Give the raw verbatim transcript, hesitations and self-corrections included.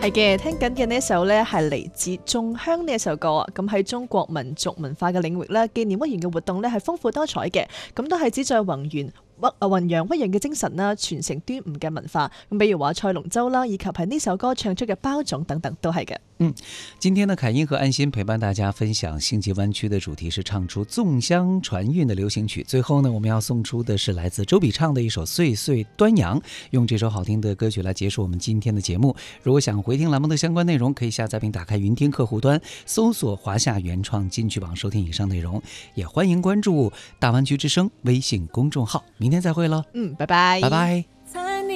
係嘅，聽緊嘅呢首呢係嚟自仲鄉呢一首歌啊。咁喺中國民族文化嘅領域呢，紀念屈原嘅活動呢係豐富多彩嘅，咁都係旨在宏源弘揚屈原嘅精神啦，傳承端午嘅文化。咁比如話賽龍舟啦，以及係呢首歌唱出嘅包種等等都係嘅。 嗯，今天呢，凱英和安心陪伴大家分享星際灣區的主題是唱出粽香傳韻的流行曲。最後呢，我們要送出的是來自周筆暢的一首《歲歲端陽》，用這首好聽的歌曲來結束我們今天的節目。如果想回聽欄目的相關內容，可以下載並打開雲聽客戶端，搜索華夏原創金曲榜收聽以上內容。也歡迎關注大灣區之聲微信公眾號。明天再會了， 嗯，拜拜， 拜拜。